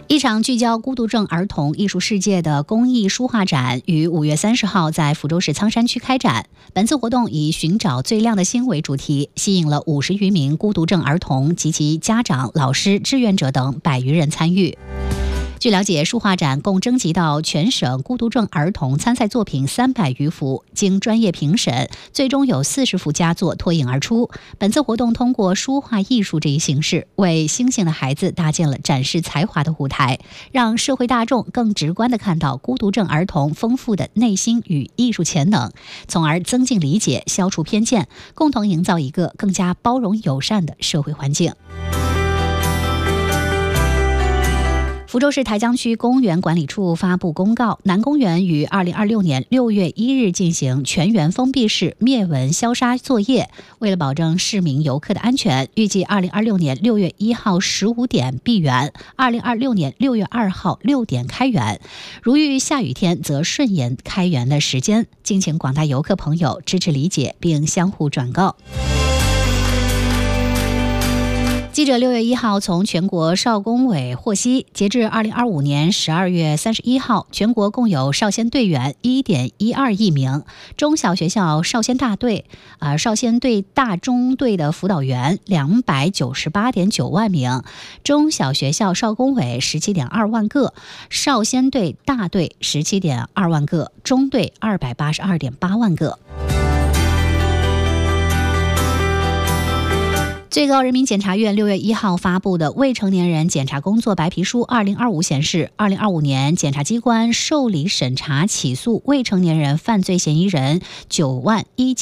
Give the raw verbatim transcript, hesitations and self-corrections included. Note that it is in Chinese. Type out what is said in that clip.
一场聚焦孤独症儿童艺术世界的公益书画展于五月三十号在福州市苍山区开展。本次活动以寻找最亮的星为主题，吸引了五十余名孤独症儿童及其家长、老师、志愿者等百余人参与。据了解，书画展共征集到全省孤独症儿童参赛作品三百余幅，经专业评审，最终有四十幅佳作脱颖而出。本次活动通过书画艺术这一形式，为星星的孩子搭建了展示才华的舞台，让社会大众更直观地看到孤独症儿童丰富的内心与艺术潜能，从而增进理解，消除偏见，共同营造一个更加包容友善的社会环境。福州市台江区公园管理处发布公告，南公园于二零二六年六月一日进行全园封闭式灭蚊消杀作业。为了保证市民游客的安全，预计二零二六年六月一号十五点闭园，二零二六年六月二号六点开园。如遇下雨天，则顺延开园的时间。敬请广大游客朋友支持理解，并相互转告。记者六月一号从全国少工委获悉，截至二零二五年十二月三十一号，全国共有少先队员一点一二亿名，中小学校少先大队、呃少先队大中队的辅导员两百九十八点九万名，中小学校少工委十七点二万个，少先队大队十七点二万个，中队二百八十二点八万个。最高人民检察院六月一号发布的《未成年人检察工作白皮书二零二五》显示，二零二五年检察机关受理审查起诉未成年人犯罪嫌疑人九万一千